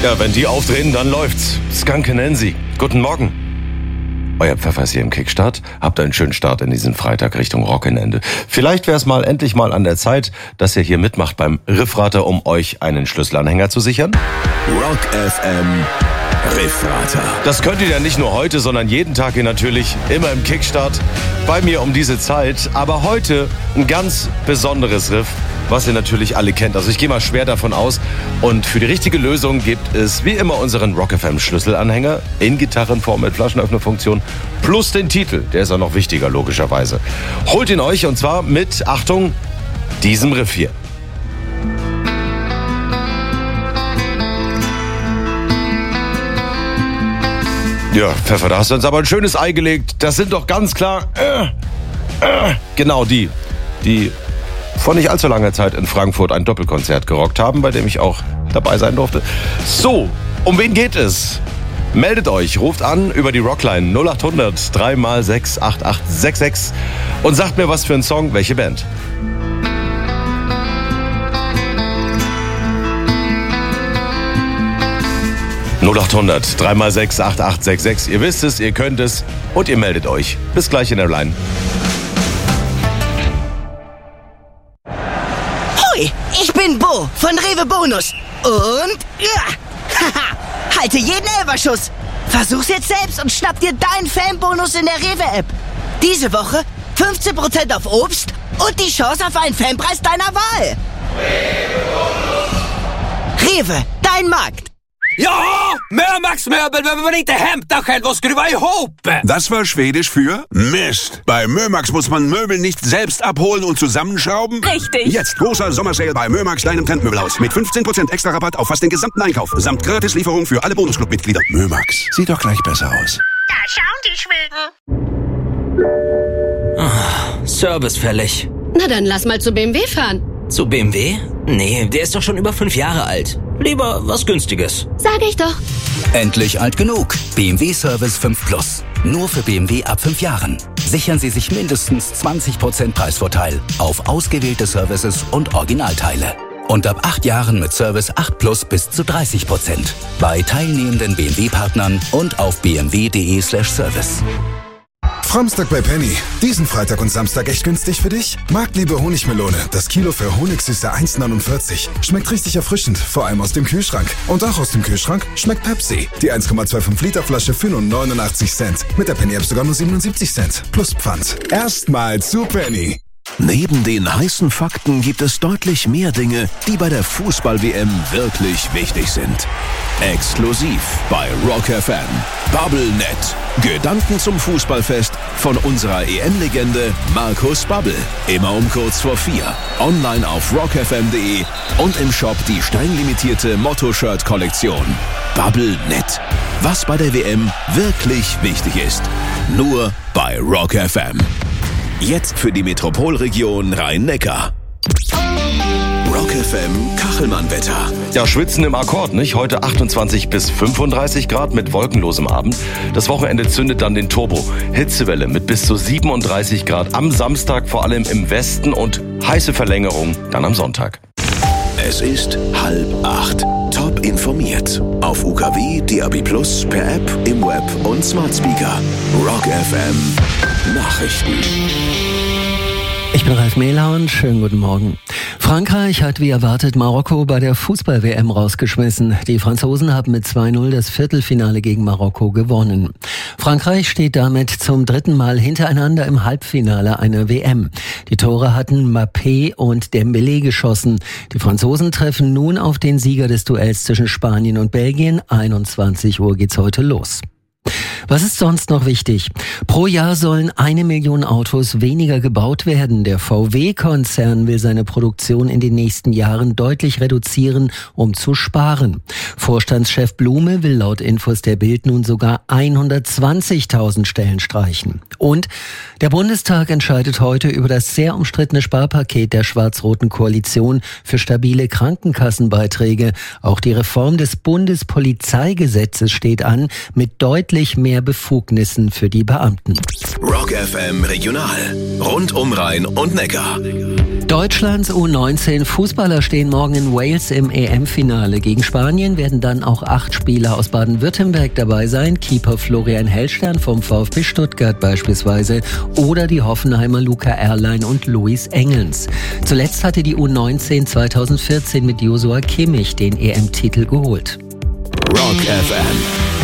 Ja, wenn die aufdrehen, dann läuft's. Skanke Nancy. Guten Morgen. Euer Pfeffer ist hier im Kickstart. Habt einen schönen Start in diesen Freitag Richtung Wochenende. Vielleicht wäre es endlich mal an der Zeit, dass ihr hier mitmacht beim Riffrater, um euch einen Schlüsselanhänger zu sichern. Rock FM Riffrater. Das könnt ihr ja nicht nur heute, sondern jeden Tag hier natürlich, immer im Kickstart, bei mir um diese Zeit. Aber heute ein ganz besonderes Riff, was ihr natürlich alle kennt. Also ich gehe mal schwer davon aus. Und für die richtige Lösung gibt es wie immer unseren Rock FM Schlüsselanhänger in Gitarrenform mit Flaschenöffnerfunktion plus den Titel. Der ist auch noch wichtiger, logischerweise. Holt ihn euch und zwar mit, Achtung, diesem Riff hier. Ja, Pfeffer, da hast du uns aber ein schönes Ei gelegt. Das sind doch ganz klar genau die vor nicht allzu langer Zeit in Frankfurt ein Doppelkonzert gerockt haben, bei dem ich auch dabei sein durfte. So, um wen geht es? Meldet euch, ruft an über die Rockline 0800 3x6 8866 und sagt mir, was für ein Song, welche Band. (0800 3x6 8866). Ihr wisst es, ihr könnt es und ihr meldet euch. Bis gleich in der Line. Hoi, ich bin Bo von Rewe Bonus. Und halte jeden Elferschuss. Versuch's jetzt selbst und schnapp dir deinen Fanbonus in der Rewe-App. Diese Woche 15% auf Obst und die Chance auf einen Fanpreis deiner Wahl. Rewe, dein Markt. Ja, Mömax-Möbel behöver man inte hämta själv och skruva ihop. Das war Schwedisch für Mist. Bei Mömax muss man Möbel nicht selbst abholen und zusammenschrauben. Richtig. Jetzt großer Sommersale bei Mömax, deinem Trendmöbelhaus. Mit 15% extra Rabatt auf fast den gesamten Einkauf. Samt Gratislieferung für alle Bonusclub-Mitglieder. Mömax, sieht doch gleich besser aus. Da schauen die Schweden. Service fällig. Na dann lass mal zu BMW fahren. Zu BMW? Nee, der ist doch schon über 5 Jahre alt. Lieber was Günstiges. Sag ich doch. Endlich alt genug. BMW Service 5 Plus. Nur für BMW ab 5 Jahren. Sichern Sie sich mindestens 20% Preisvorteil auf ausgewählte Services und Originalteile. Und ab 8 Jahren mit Service 8 Plus bis zu 30%. Bei teilnehmenden BMW-Partnern und auf bmw.de/service. Framstag bei Penny. Diesen Freitag und Samstag echt günstig für dich? Marktliebe Honigmelone. Das Kilo für Honigsüße 1,49. Schmeckt richtig erfrischend, vor allem aus dem Kühlschrank. Und auch aus dem Kühlschrank schmeckt Pepsi. Die 1,25 Liter Flasche für nur 89 Cent. Mit der Penny App sogar nur 77 Cent. Plus Pfand. Erstmal zu Penny. Neben den heißen Fakten gibt es deutlich mehr Dinge, die bei der Fußball-WM wirklich wichtig sind. Exklusiv bei Rock FM. BubbleNet. Gedanken zum Fußballfest von unserer EM-Legende Markus Babbel. Immer um kurz vor 4. Online auf rockfm.de und im Shop die streng Motto-Shirt-Kollektion. BubbleNet. Was bei der WM wirklich wichtig ist. Nur bei Rock FM. Jetzt für die Metropolregion Rhein-Neckar. Rock FM Kachelmann-Wetter. Ja, schwitzen im Akkord, nicht? Heute 28 bis 35 Grad mit wolkenlosem Abend. Das Wochenende zündet dann den Turbo. Hitzewelle mit bis zu 37 Grad am Samstag, vor allem im Westen, und heiße Verlängerung dann am Sonntag. Es ist 7:30. Top informiert. Auf UKW, DAB+, per App, im Web und Smart Speaker. Rock FM Nachrichten. Ich bin Ralf Mehler und schönen guten Morgen. Frankreich hat wie erwartet Marokko bei der Fußball-WM rausgeschmissen. Die Franzosen haben mit 2-0 das Viertelfinale gegen Marokko gewonnen. Frankreich steht damit zum 3. Mal hintereinander im Halbfinale einer WM. Die Tore hatten Mbappé und Dembélé geschossen. Die Franzosen treffen nun auf den Sieger des Duells zwischen Spanien und Belgien. 21 Uhr geht's heute los. Was ist sonst noch wichtig? Pro Jahr sollen 1 Million Autos weniger gebaut werden. Der VW-Konzern will seine Produktion in den nächsten Jahren deutlich reduzieren, um zu sparen. Vorstandschef Blume will laut Infos der Bild nun sogar 120.000 Stellen streichen. Und der Bundestag entscheidet heute über das sehr umstrittene Sparpaket der schwarz-roten Koalition für stabile Krankenkassenbeiträge. Auch die Reform des Bundespolizeigesetzes steht an, mit deutlich mehr mehr Befugnissen für die Beamten. Rock FM Regional. Rund um Rhein und Neckar. Deutschlands U19-Fußballer stehen morgen in Wales im EM-Finale. Gegen Spanien werden dann auch 8 Spieler aus Baden-Württemberg dabei sein. Keeper Florian Hellstern vom VfB Stuttgart beispielsweise oder die Hoffenheimer Luca Erlein und Luis Engelns. Zuletzt hatte die U19 2014 mit Joshua Kimmich den EM-Titel geholt. Rock FM.